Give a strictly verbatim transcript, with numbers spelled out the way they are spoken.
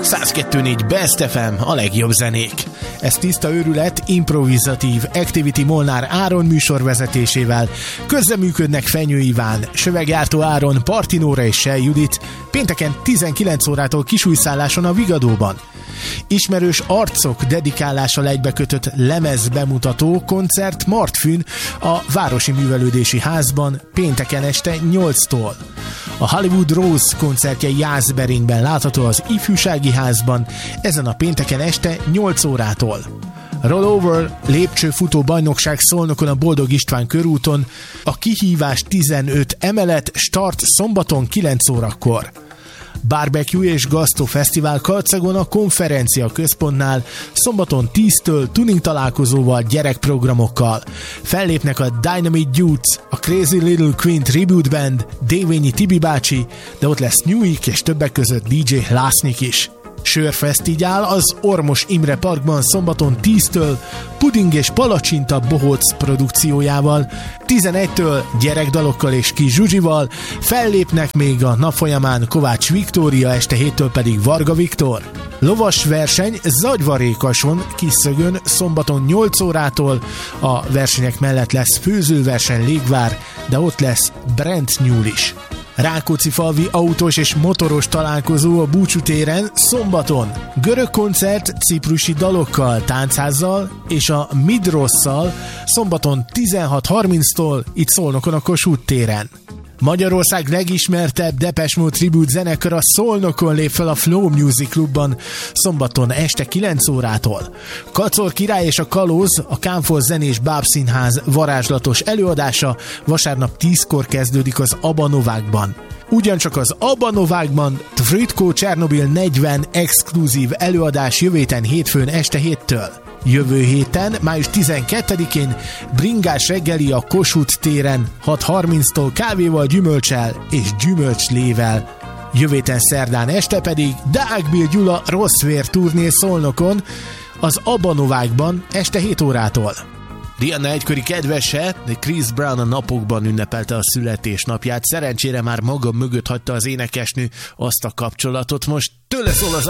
száz kettő négy Best ef em, a legjobb zenék. Ez tiszta őrület, improvizatív Activity Molnár Áron műsorvezetésével. Közreműködnek Fenyő Iván, Söveggyártó Áron, Partinóra és Sej Judit, pénteken tizenkilenc órától kisújszálláson a Vigadóban. Ismerős arcok dedikálással egybekötött lemez bemutató koncert Martfűn a Városi Művelődési Házban pénteken este nyolctól. A Hollywood Rose koncertje Jászberényben látható az Ifjúsági Házban ezen a pénteken este nyolc órától. Rollover lépcsőfutó bajnokság Szolnokon a Boldog István körúton, a kihívás tizenöt emelet, start szombaton kilenc órakor. Barbecue és Gasztó Fesztivál Kalcagon a Konferencia Központnál szombaton tíztől tuning találkozóval, gyerekprogramokkal. Fellépnek a Dynamite Dudes, a Crazy Little Queen Tribute Band, Dévényi Tibi bácsi, de ott lesz Newik és többek között dé dzsé Lásznyik is. Sörfesztivál az Ormos Imre Parkban szombaton tíztől puding és palacsinta bohóc produkciójával, tizenegytől gyerekdalokkal és kis Zsuzsival, fellépnek még a nap folyamán Kovács Viktória, este héttől pedig Varga Viktor. Lovas verseny Zagyvarékason, Kiszögön szombaton nyolc órától, a versenyek mellett lesz főzőverseny Légvár, de ott lesz Brent Nyúl is. Rákóczifalvi autós és motoros találkozó a Búcsú téren szombaton. Görög koncert ciprusi dalokkal, táncházzal és a Midrosszal szombaton tizenhat harminctól itt Szolnokon a Kossuth téren. Magyarország legismertebb Depeche Mode tribute zenekar a Szolnokon lép fel a Flow Music Clubban szombaton este kilenc órától. Kacor király és a Kalóz, a Kánfor zenés bábszínház varázslatos előadása vasárnap tízkor kezdődik az Abanovákban. Ugyancsak az Abanovákban Tvritko Csernobil negyven exkluzív előadás jövő héten hétfőn este héttől. Jövő héten, május tizenkettedikén bringás reggeli a Kossuth téren hat harminctól kávéval, gyümölccsel és gyümölcslével. Jövő héten szerdán este pedig Deák Bill Gyula Rossz Vér turné Szolnokon az Abanovákban este hét órától. Rihanna egykori kedvese, de Chris Brown a napokban ünnepelte a születésnapját. Szerencsére már maga mögött hagyta az énekesnő azt a kapcsolatot. Most tőle szól az